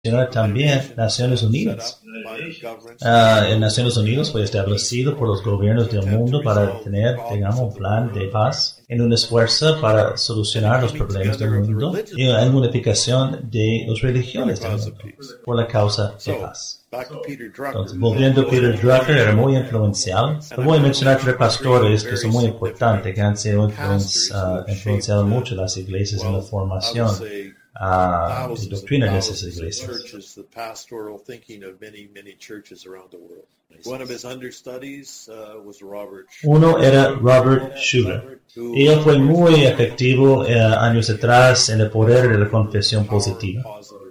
mencionar también Naciones Unidas. En Naciones Unidas fue establecido por los gobiernos del mundo para tener, digamos, un plan de paz en un esfuerzo para solucionar los problemas del mundo y en unificación de las religiones del mundo por la causa de paz. Entonces, volviendo a Peter Drucker, era muy influencial. Voy a mencionar 3 pastores que son muy importantes, que han sido influenciado mucho las iglesias en la formación y doctrina de esas iglesias. Uno era Robert Schuller. Y él fue muy efectivo años atrás en el poder de la confesión positiva.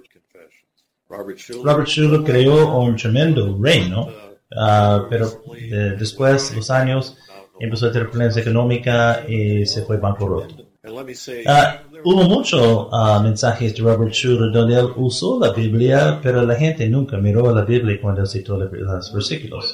Robert Schuller creó un tremendo reino, pero después, los años, empezó a tener problemas económicos y se fue bancarrota. Hubo muchos mensajes de Robert Schuller donde él usó la Biblia, pero la gente nunca miró la Biblia cuando citó los versículos.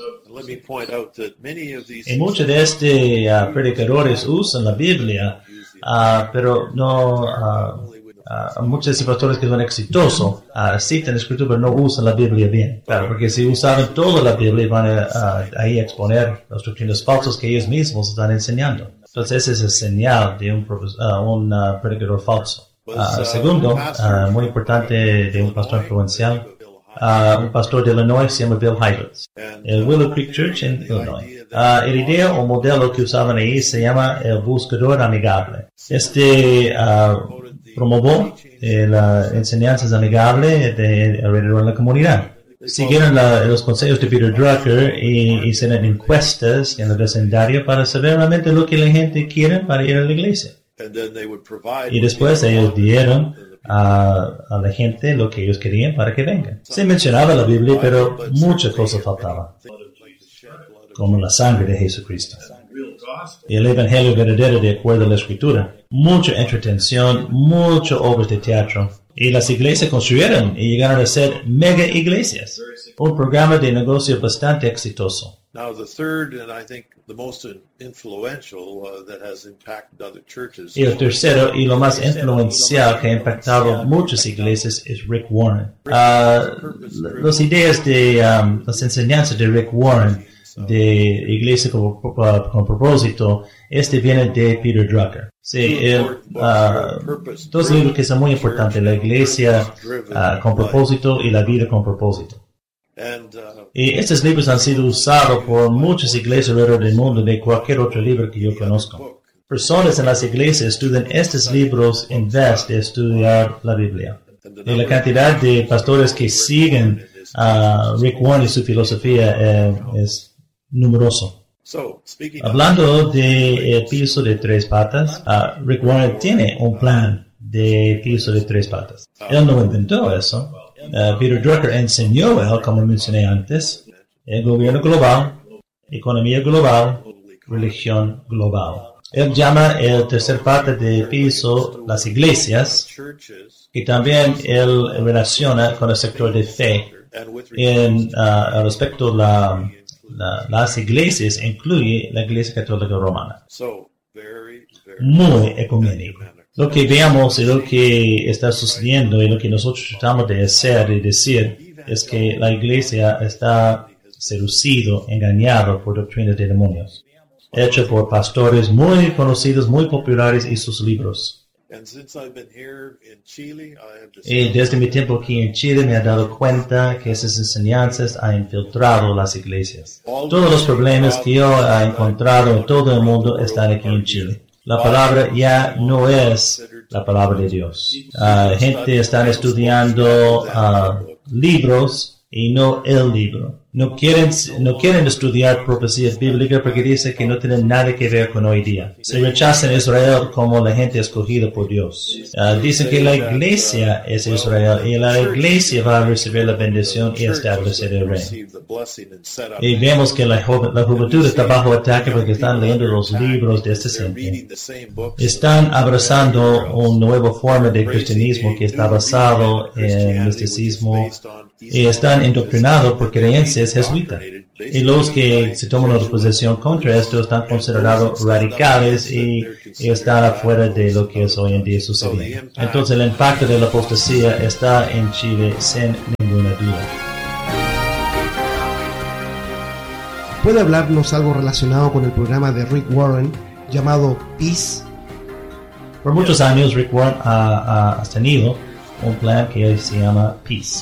Y muchos de estos predicadores usan la Biblia, pero no... muchos de estos pastores que son exitosos citan la escritura pero no usan la Biblia bien. Claro, porque si usaban toda la Biblia van a ahí exponer los doctrinas falsos que ellos mismos están enseñando. Entonces ese es el señal de un predicador falso. Segundo, muy importante, de un pastor influencial, un pastor de Illinois se llama Bill Hybels. El Willow Creek Church en Illinois. La idea o modelo que usaban ahí se llama el buscador amigable. Promovió las enseñanzas amigables alrededor de la comunidad. Siguieron los consejos de Peter Drucker y hicieron encuestas en el vecindario para saber realmente lo que la gente quiere para ir a la iglesia. Y después ellos dieron a la gente lo que ellos querían para que vengan. Se mencionaba la Biblia, pero muchas cosas faltaban, como la sangre de Jesucristo y el evangelio verdadero de acuerdo a la escritura. Mucha entretención, muchas obras de teatro. Y las iglesias construyeron y llegaron a ser mega iglesias. Un programa de negocio bastante exitoso. Y el tercero y lo más influencial que ha impactado muchas iglesias es Rick Warren. Las ideas de las enseñanzas de Rick Warren de iglesia con propósito, viene de Peter Drucker. Sí, dos libros que son muy importantes, la iglesia con propósito y la vida con propósito. Y estos libros han sido usados por muchas iglesias alrededor del mundo de cualquier otro libro que yo conozco. Personas en las iglesias estudian estos libros en vez de estudiar la Biblia. Y la cantidad de pastores que siguen Rick Warren y su filosofía es numeroso. Hablando de piso de 3 patas, Rick Warren tiene un plan de piso de 3 patas. Él no inventó eso. Peter Drucker enseñó él, como mencioné antes, el gobierno global, economía global, religión global. Él llama el tercer parte de piso las iglesias, y también él relaciona con el sector de fe. Al respecto las iglesias incluye la Iglesia Católica Romana. Muy ecuménico. Lo que veamos y lo que está sucediendo y lo que nosotros tratamos de hacer y decir es que la iglesia está seducido, engañado por doctrinas de demonios, hecho por pastores muy conocidos, muy populares y sus libros. Y desde mi tiempo aquí en Chile me he dado cuenta que esas enseñanzas han infiltrado las iglesias. Todos los problemas que yo he encontrado en todo el mundo están aquí en Chile. La palabra ya no es la palabra de Dios. Gente está estudiando libros y no el libro. No quieren estudiar profecías bíblicas porque dicen que no tienen nada que ver con hoy día. Se rechazan a Israel como la gente escogida por Dios. Dicen que la iglesia es Israel y la iglesia va a recibir la bendición y establecer el reino. Y vemos que la juventud está bajo ataque porque están leyendo los libros de este centro. Están abrazando una nueva forma de cristianismo que está basado en misticismo y están indoctrinados por creencias es jesuita. Y los que se toman una posición contra esto están considerados radicales y están afuera de lo que es hoy en día sucediendo. Entonces el impacto de la apostasía está en Chile sin ninguna duda. ¿Puede hablarnos algo relacionado con el programa de Rick Warren llamado Peace? Por muchos años Rick Warren ha tenido un plan que se llama Peace.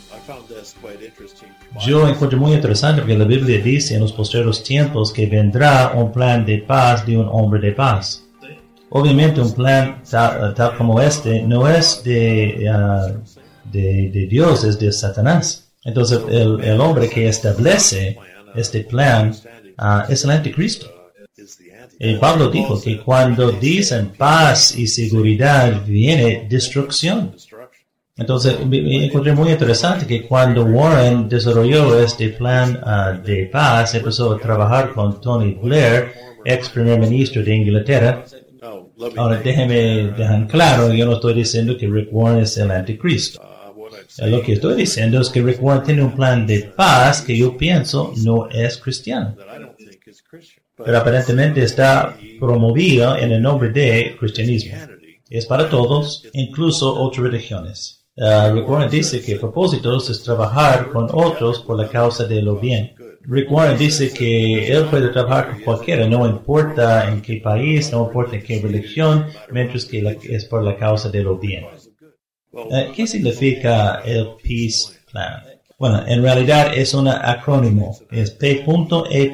Yo encuentro muy interesante porque la Biblia dice en los postreros tiempos que vendrá un plan de paz de un hombre de paz. Obviamente un plan tal como este no es de Dios, es de Satanás. Entonces el hombre que establece este plan es el anticristo. Y Pablo dijo que cuando dicen paz y seguridad viene destrucción. Entonces me encontré muy interesante que cuando Warren desarrolló este plan de paz, empezó a trabajar con Tony Blair, ex primer ministro de Inglaterra. Ahora déjeme dejar claro, yo no estoy diciendo que Rick Warren es el anticristo. Lo que estoy diciendo es que Rick Warren tiene un plan de paz que yo pienso no es cristiano. Pero aparentemente está promovido en el nombre de cristianismo. Es para todos, incluso otras religiones. Rick Warren dice que el propósito es trabajar con otros por la causa de lo bien. Rick Warren dice que él puede trabajar con cualquiera, no importa en qué país, no importa en qué religión, mientras que es por la causa de lo bien. ¿Qué significa el Peace Plan? Bueno, en realidad es un acrónimo. Es P.E.A.C.E.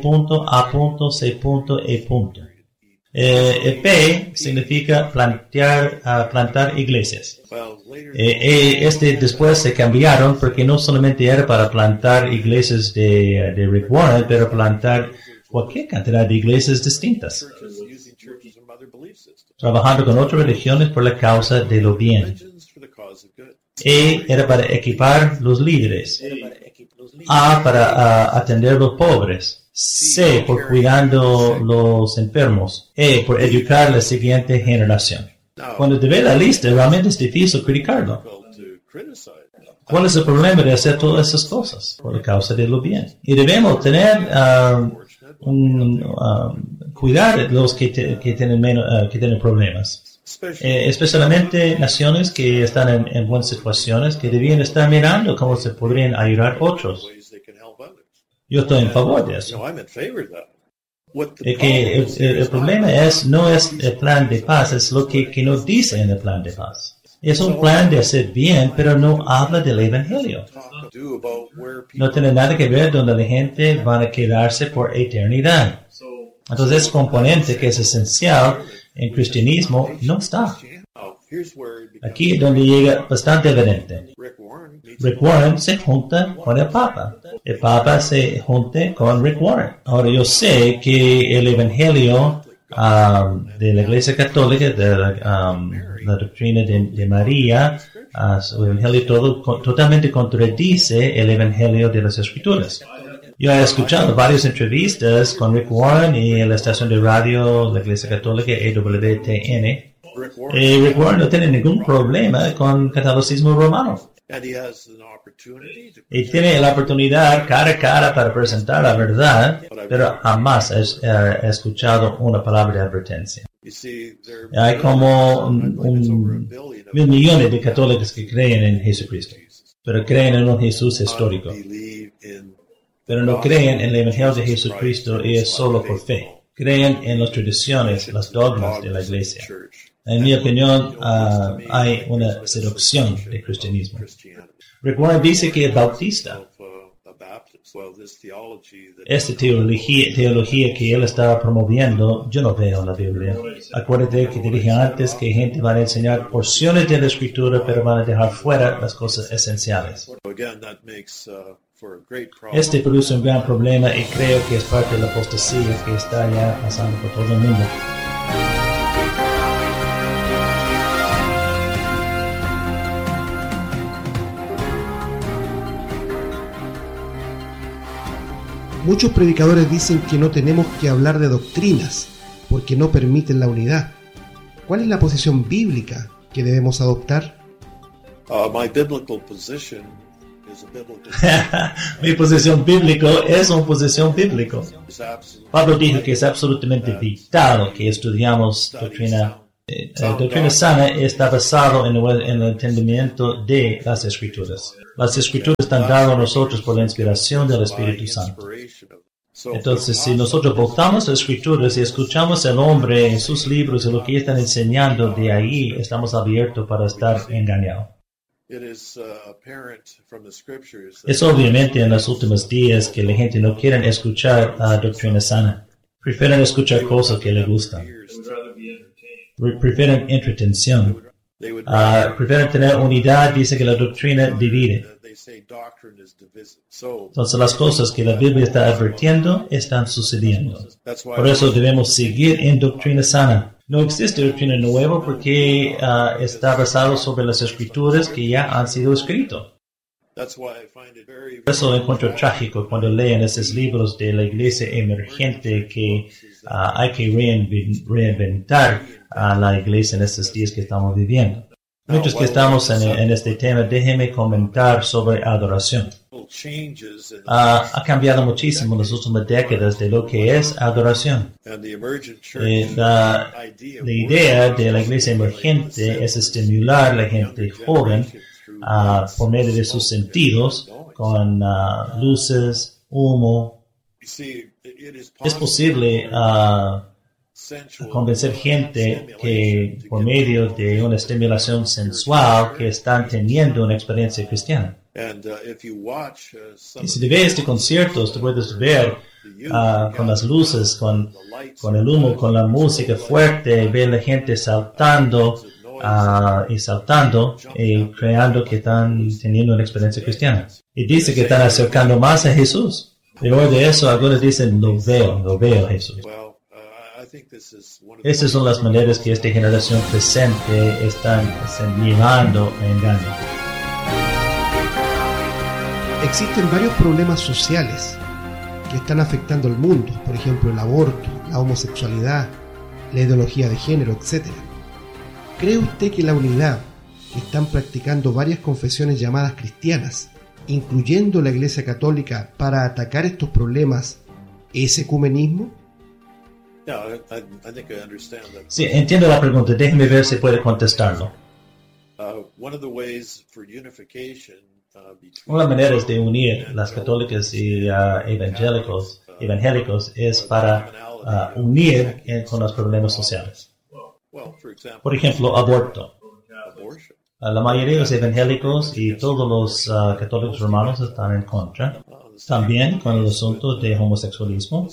El P significa plantar iglesias. Después se cambiaron porque no solamente era para plantar iglesias de Rick Warren, pero plantar cualquier cantidad de iglesias distintas. Trabajando con otras religiones por la causa de lo bien. E era para equipar los líderes. A para atender los pobres. C por cuidando los enfermos. E por educar la siguiente generación. Cuando te ve la lista, realmente es difícil criticarlo. ¿Cuál es el problema de hacer todas esas cosas? Por la causa de lo bien. Y debemos tener cuidar de los que tienen problemas. Especialmente naciones que están en buenas situaciones, que debían estar mirando cómo se podrían ayudar otros. Yo estoy en favor de eso. El problema no es el plan de paz, es lo que no dice en el plan de paz. Es un plan de hacer bien, pero no habla del evangelio. No tiene nada que ver donde la gente va a quedarse por eternidad. Entonces, ese componente que es esencial en cristianismo no está. Aquí es donde llega bastante evidente. Rick Warren se junta con el Papa. El Papa se junta con Rick Warren. Ahora yo sé que el evangelio de la Iglesia Católica, de la doctrina de María, su evangelio totalmente contradice el evangelio de las Escrituras. Yo he escuchado varias entrevistas con Rick Warren y en la estación de radio de la Iglesia Católica EWTN. Rick Warren no tiene ningún problema con catolicismo romano. Y tiene la oportunidad cara a cara para presentar la verdad, pero jamás he escuchado una palabra de advertencia. Hay como 1,000 millones de católicos que creen en Jesucristo, pero creen en un Jesús histórico. Pero no creen en el Evangelio de Jesucristo y es solo por fe. Creen en las tradiciones, las dogmas de la Iglesia. En mi opinión, hay una seducción de cristianismo. Rick Warren dice que es bautista. Esta teología que él está promoviendo, yo no veo en la Biblia. Acuérdate que te dije antes que gente va a enseñar porciones de la Escritura, pero van a dejar fuera las cosas esenciales. Este produce un gran problema y creo que es parte de la apostasía que está ya pasando por todo el mundo. Muchos predicadores dicen que no tenemos que hablar de doctrinas porque no permiten la unidad. ¿Cuál es la posición bíblica que debemos adoptar? Mi posición bíblica es una posición bíblica. Pablo dijo que es absolutamente vital que estudiamos doctrina. Doctrina sana está basado en el entendimiento de las Escrituras. Las Escrituras están dadas a nosotros por la inspiración del Espíritu Santo. Entonces, si nosotros voltamos las Escrituras y escuchamos al hombre en sus libros y lo que están enseñando, de ahí estamos abiertos para estar engañados. Es obviamente en los últimos días que la gente no quiere escuchar doctrina sana. Prefieren escuchar cosas que les gustan. Prefieren entretención. Prefieren tener unidad. Dice que la doctrina divide. Entonces las cosas que la Biblia está advirtiendo están sucediendo. Por eso debemos seguir en doctrina sana. No existe doctrina nueva porque está basado sobre las escrituras que ya han sido escritas. Por eso lo encuentro trágico cuando leen esos libros de la iglesia emergente que hay que reinventar a la iglesia en estos días que estamos viviendo. Mientras que estamos en este tema, déjeme comentar sobre adoración. Ha cambiado muchísimo en las últimas décadas de lo que es adoración. La idea de la iglesia emergente es estimular a la gente joven por medio de sus sentidos con luces, humo. Es posible convencer gente que por medio de una estimulación sensual que están teniendo una experiencia cristiana. Y si te ves este concierto, te puedes ver con las luces, con el humo, con la música fuerte, ver la gente saltando y creando que están teniendo una experiencia cristiana. Y dice que están acercando más a Jesús. Y luego de eso, algunos dicen, lo veo a Jesús. Estas son las maneras que esta generación presente están llevando a engaño. Existen varios problemas sociales que están afectando al mundo, por ejemplo el aborto, la homosexualidad, la ideología de género, etc. ¿Cree usted que la unidad que están practicando varias confesiones llamadas cristianas, incluyendo la Iglesia Católica, para atacar estos problemas, es ecumenismo? Sí, entiendo la pregunta. Déjeme ver si puede contestarlo. Una de las maneras de unir las católicas y evangélicos es para unir con los problemas sociales. Por ejemplo, aborto. La mayoría de los evangélicos y todos los católicos romanos están en contra. También con el asunto de homosexualismo.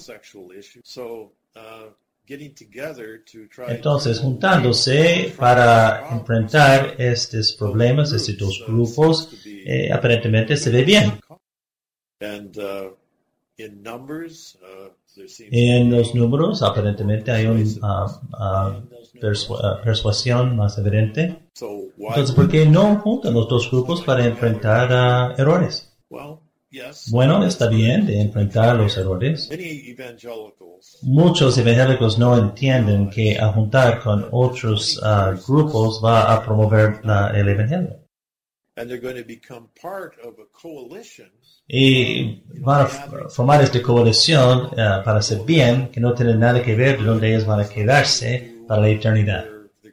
Entonces, juntándose para enfrentar estos problemas, estos dos grupos, aparentemente se ve bien. En los números, aparentemente hay una persuasión más evidente. Entonces, ¿por qué no juntan los dos grupos para enfrentar errores? Bueno, está bien de enfrentar los errores. Muchos evangélicos no entienden que a juntar con otros grupos va a promover el evangelio. Y van a formar esta coalición para hacer bien, que no tiene nada que ver de dónde ellos van a quedarse para la eternidad.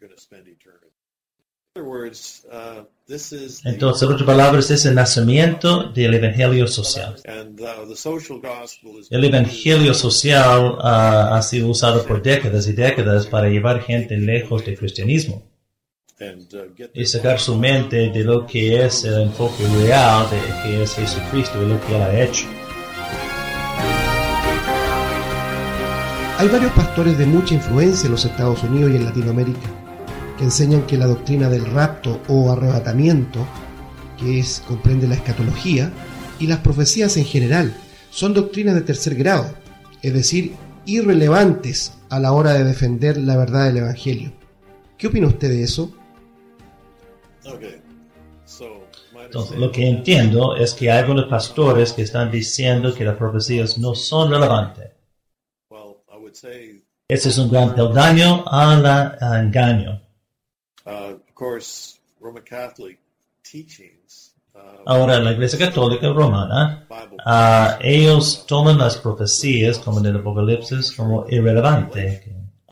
Entonces, en otras palabras, es el nacimiento del evangelio social. El evangelio social ha sido usado por décadas y décadas para llevar gente lejos del cristianismo y sacar su mente de lo que es el enfoque real de que es Jesucristo y lo que Él ha hecho. Hay varios pastores de mucha influencia en los Estados Unidos y en Latinoamérica que enseñan que la doctrina del rapto o arrebatamiento, que comprende la escatología, y las profecías en general, son doctrinas de tercer grado, es decir, irrelevantes a la hora de defender la verdad del Evangelio. ¿Qué opina usted de eso? Entonces, lo que entiendo es que hay algunos pastores que están diciendo que las profecías no son relevantes. Ese es un gran peldaño al Ahora, la Iglesia Católica Romana, ellos toman las profecías, como en el Apocalipsis, como irrelevante.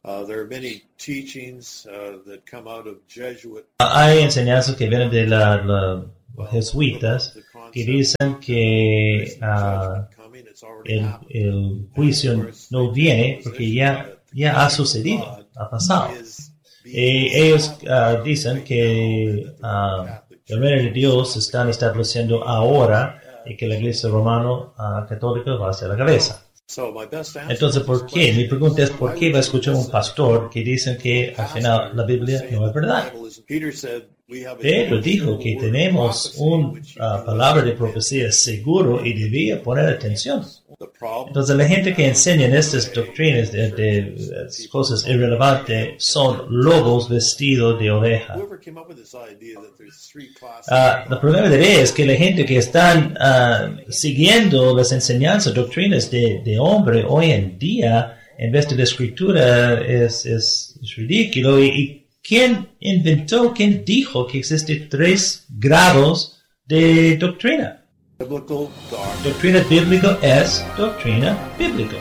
Hay enseñanzas que vienen de los jesuitas que dicen que el juicio no viene porque ya ha sucedido, ha pasado. Y ellos dicen que el reino de Dios se están estableciendo ahora y que la Iglesia Romana Católica va a ser la cabeza. Entonces, ¿por qué? Mi pregunta es, ¿por qué va a escuchar un pastor que dice que al final la Biblia no es verdad? Pedro dijo que tenemos una palabra de profecía seguro y debía poner atención. Entonces, la gente que enseña estas doctrinas de cosas irrelevantes son lobos vestidos de oveja. El problema es que la gente que están siguiendo las enseñanzas, doctrinas de hombre hoy en día, en vez de la escritura, es ridículo. ¿Y quién dijo que existen 3 grados de doctrina? Doctrina bíblica es doctrina bíblica.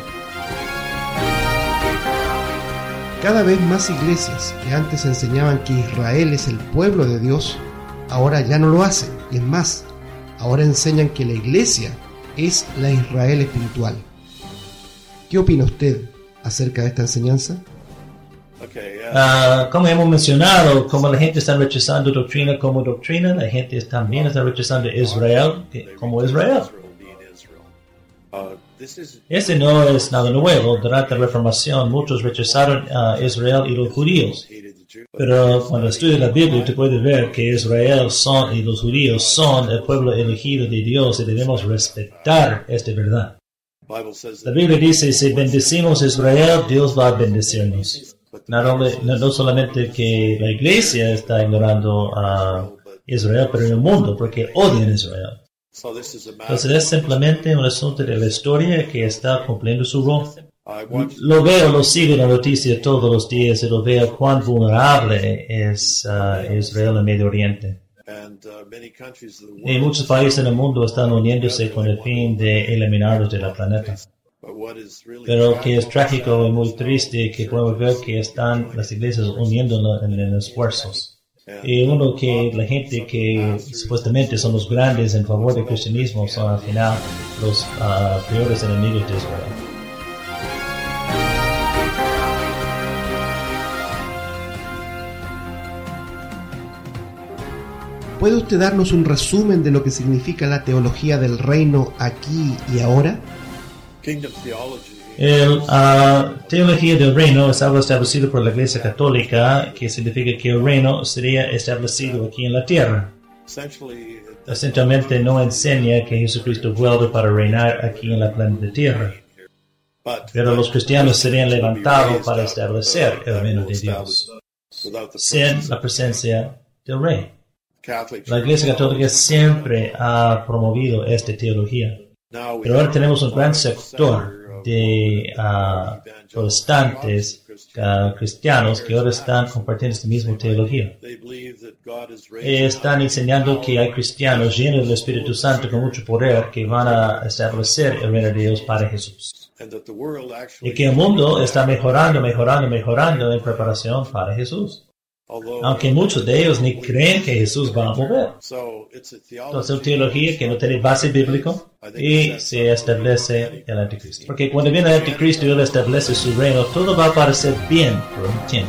Cada vez más iglesias que antes enseñaban que Israel es el pueblo de Dios, ahora ya no lo hacen. Y es más, ahora enseñan que la iglesia es la Israel espiritual. ¿Qué opina usted acerca de esta enseñanza? Como hemos mencionado, como la gente está rechazando doctrina como doctrina, la gente también está rechazando Israel como Israel. Este no es nada nuevo. Durante la Reformación, muchos rechazaron a Israel y los judíos. Pero cuando estudias la Biblia, te puedes ver que Israel y los judíos son el pueblo elegido de Dios y debemos respetar esta verdad. La Biblia dice, si bendecimos a Israel, Dios va a bendecirnos. No solamente que la iglesia está ignorando a Israel, pero en el mundo, porque odian a Israel. Entonces es simplemente un asunto de la historia que está cumpliendo su rol. Lo sigo en la noticia todos los días y lo veo cuán vulnerable es Israel en el Medio Oriente. Y muchos países en el mundo están uniéndose con el fin de eliminarlos de la planeta. Pero que es trágico y muy triste que podemos ver que están las iglesias uniéndonos en esfuerzos. Y la gente que supuestamente son los grandes en favor del cristianismo son al final los peores enemigos de Israel. ¿Puede usted darnos un resumen de lo que significa la teología del reino aquí y ahora? La teología del reino es algo establecido por la Iglesia Católica, que significa que el reino sería establecido aquí en la tierra. Esencialmente no enseña que Jesucristo vuelve para reinar aquí en la planeta Tierra. Pero los cristianos serían levantados para establecer el reino de Dios, sin la presencia del rey. La Iglesia Católica siempre ha promovido esta teología. Pero ahora tenemos un gran sector de protestantes cristianos que ahora están compartiendo esta misma teología. Están enseñando que hay cristianos llenos del Espíritu Santo con mucho poder que van a establecer el reino de Dios para Jesús. Y que el mundo está mejorando en preparación para Jesús. Aunque muchos de ellos ni creen que Jesús va a volver. Entonces es una teología que no tiene base bíblica y se establece el anticristo. Porque cuando viene el anticristo y él establece su reino, todo va a parecer bien por un tiempo.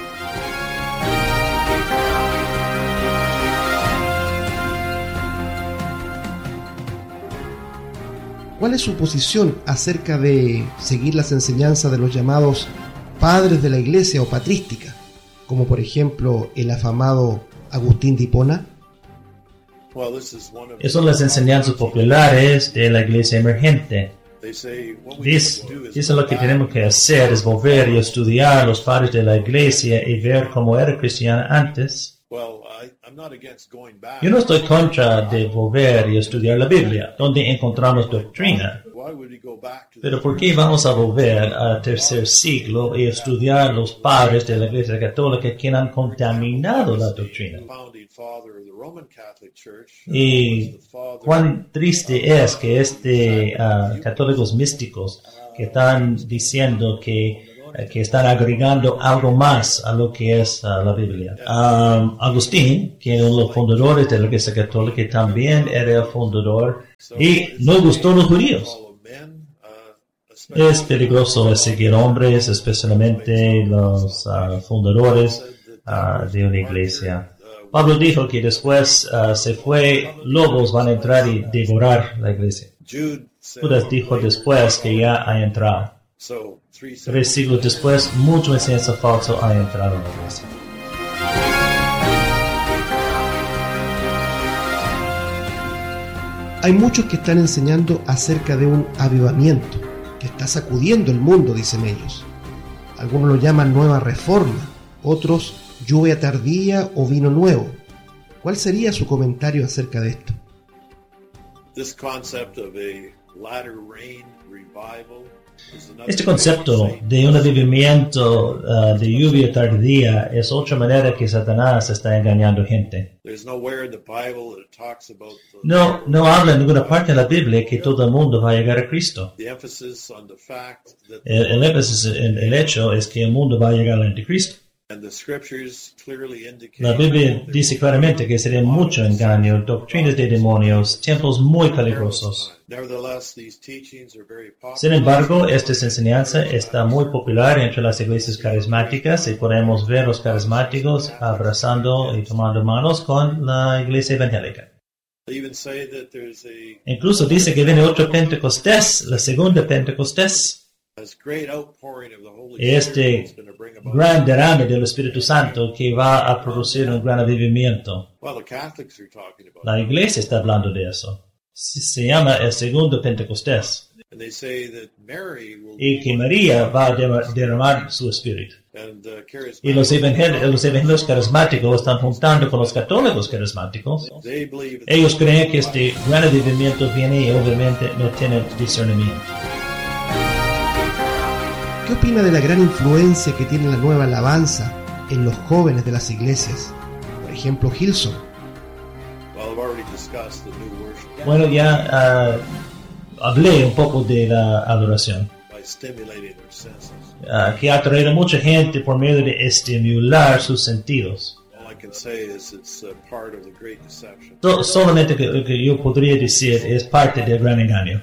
¿Cuál es su posición acerca de seguir las enseñanzas de los llamados padres de la iglesia o patrística, como por ejemplo el afamado Agustín de Hipona? Esas son las enseñanzas populares de la iglesia emergente. Dicen lo que tenemos que hacer es volver y estudiar a los padres de la iglesia y ver cómo era cristiana antes. Yo no estoy contra de volver y estudiar la Biblia, donde encontramos doctrina. Pero ¿por qué vamos a volver al tercer siglo y estudiar los padres de la Iglesia Católica que han contaminado la doctrina? Y cuán triste es que católicos místicos que están diciendo que están agregando algo más a lo que es la Biblia. Agustín, que es uno de los fundadores de la Iglesia Católica, también era el fundador y no gustó a los judíos. Es peligroso seguir hombres, especialmente los fundadores de una iglesia. Pablo dijo que después lobos van a entrar y devorar la iglesia. Judas dijo después que ya ha entrado. 3 siglos después, mucha enseñanza falsa ha entrado en la iglesia. Hay muchos que están enseñando acerca de un avivamiento que está sacudiendo el mundo, dicen ellos. Algunos lo llaman nueva reforma, otros lluvia tardía o vino nuevo. ¿Cuál sería su comentario acerca de esto? Este concepto de un avivamiento de lluvia tardía es otra manera que Satanás está engañando gente. No habla en ninguna parte de la Biblia que todo el mundo va a llegar a Cristo. El énfasis en el hecho es que el mundo va a llegar al anticristo. La Biblia dice claramente que sería mucho engaño, doctrinas de demonios, tiempos muy peligrosos. Sin embargo, esta enseñanza está muy popular entre las iglesias carismáticas y podemos ver los carismáticos abrazando y tomando manos con la iglesia evangélica. Incluso dice que viene otro Pentecostés, la segunda Pentecostés. Este gran derrame del Espíritu Santo que va a producir un gran avivamiento. La iglesia está hablando de eso. Se llama el segundo Pentecostés. Y que María va a derramar su espíritu. Y los evangélicos carismáticos están juntando con los católicos carismáticos. Ellos creen que este gran avivamiento viene y obviamente no tienen discernimiento. ¿Qué opina de la gran influencia que tiene la nueva alabanza en los jóvenes de las iglesias? Por ejemplo, Hillsong. Bueno, ya hablé un poco de la adoración, que ha traído a mucha gente por medio de estimular sus sentidos. Solamente lo que yo podría decir es parte del gran engaño.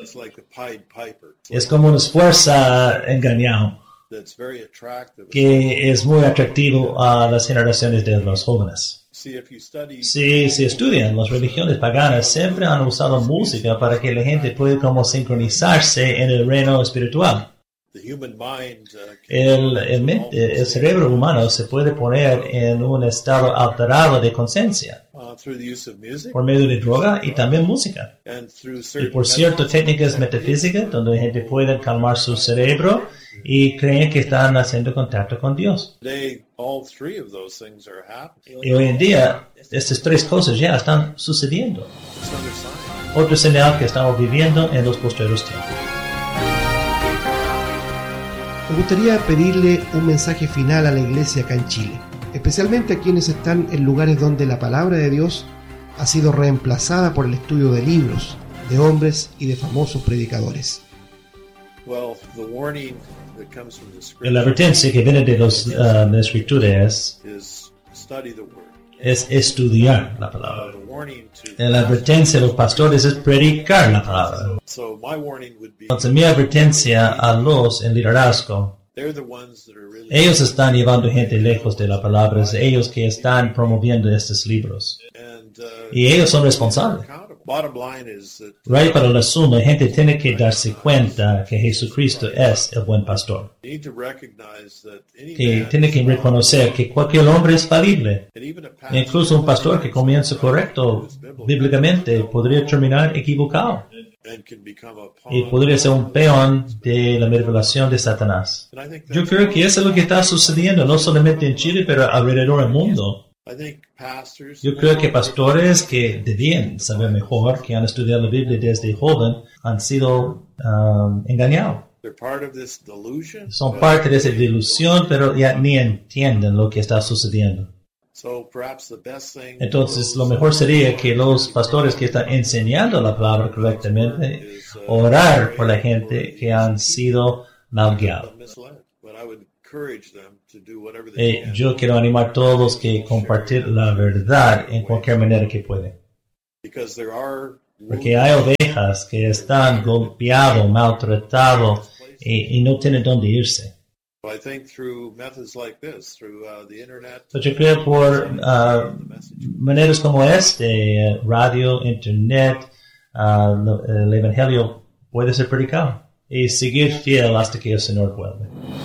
Es como una fuerza engañada que es muy atractivo a las generaciones de los jóvenes. Si estudian, las religiones paganas siempre han usado música para que la gente pueda como sincronizarse en el reino espiritual. El cerebro humano se puede poner en un estado alterado de conciencia por medio de droga y también música. Y por ciertas técnicas metafísicas donde la gente puede calmar su cerebro y creen que están haciendo contacto con Dios. Y hoy en día, estas 3 cosas ya están sucediendo. Otra señal que estamos viviendo en los postreros tiempos. Me gustaría pedirle un mensaje final a la iglesia acá en Chile, especialmente a quienes están en lugares donde la palabra de Dios ha sido reemplazada por el estudio de libros, de hombres y de famosos predicadores. La advertencia que viene de la Escritura es estudiar la palabra. La advertencia de los pastores es predicar la palabra. Entonces, mi advertencia a los en liderazgo, ellos están llevando gente lejos de la palabra, es ellos que están promoviendo estos libros. Y ellos son responsables. Right, para la suma, la gente tiene que darse cuenta que Jesucristo es el buen pastor. Que tiene que reconocer que cualquier hombre es falible. Incluso un pastor que comienza correcto bíblicamente podría terminar equivocado. Y podría ser un peón de la revelación de Satanás. Yo creo que eso es lo que está sucediendo, no solamente en Chile, pero alrededor del mundo. Yo creo que pastores que debían saber mejor, que han estudiado la Biblia desde joven, han sido engañados. Son parte de esa delusión, pero ya ni entienden lo que está sucediendo. Entonces, lo mejor sería que los pastores que están enseñando la palabra correctamente, orar por la gente que han sido mal guiados. Yo quiero animar a todos que compartir la verdad en cualquier manera que pueden. Porque hay ovejas que están golpeadas, maltratadas y no tienen dónde irse. Yo creo por maneras como radio, internet, el evangelio puede ser predicado y seguir fiel hasta que el Señor vuelva.